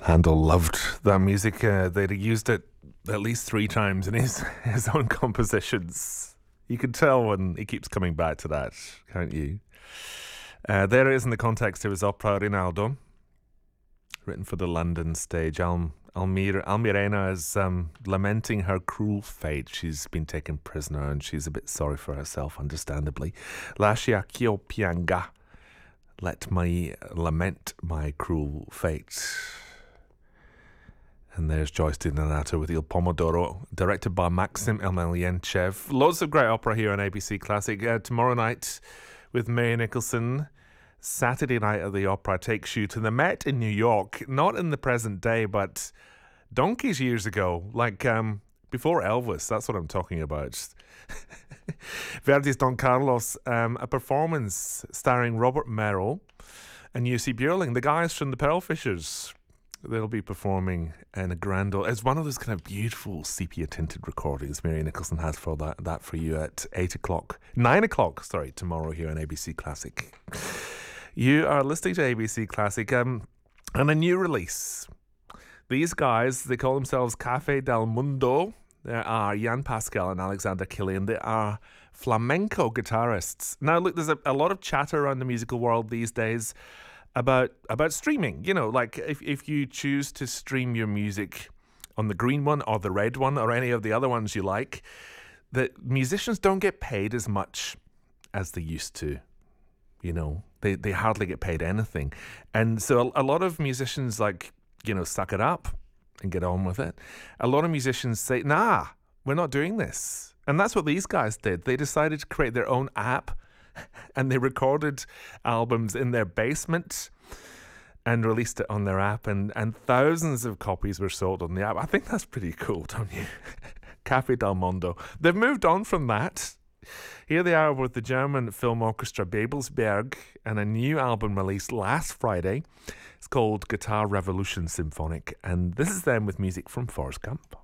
Handel loved that music. They'd used it at least 3 times in his own compositions. You can tell when he keeps coming back to that, can't you? There it is in the context of his opera Rinaldo, written for the London stage. Almirena is lamenting her cruel fate. She's been taken prisoner and she's a bit sorry for herself, understandably. Lascia ch'io pianga. Let me lament my cruel fate. And there's Joyce DiDonato with Il Pomodoro, directed by Maxim Emelianchev. Loads of great opera here on ABC Classic. Tomorrow night with Mary Nicholson. Saturday night at the Opera takes you to the Met in New York. Not in the present day, but donkeys years ago. Like before Elvis, that's what I'm talking about. Verdi's Don Carlos, a performance starring Robert Merrill and Jussi Björling, the guys from the Pearlfishers. They'll be performing in a grand... It's one of those kind of beautiful sepia-tinted recordings Mary Nicholson has for that for you at 9 o'clock, tomorrow here on ABC Classic. You are listening to ABC Classic and a new release. These guys, they call themselves Cafe del Mundo. There are Jan Pascal and Alexander Killian. They are flamenco guitarists. Now, look, there's a lot of chatter around the musical world these days about streaming. You know, like if you choose to stream your music on the green one or the red one or any of the other ones you like, the musicians don't get paid as much as they used to. You know, they hardly get paid anything. And so a lot of musicians, like, you know, suck it up and get on with it. A lot of musicians say, nah, we're not doing this. And that's what these guys did. They decided to create their own app and they recorded albums in their basement and released it on their app. And thousands of copies were sold on the app. I think that's pretty cool, don't you? Cafe del Mundo. They've moved on from that. Here they are with the German film orchestra Babelsberg and a new album released last Friday. It's called Guitar Revolution Symphonic, and this is them with music from Forrest Gump.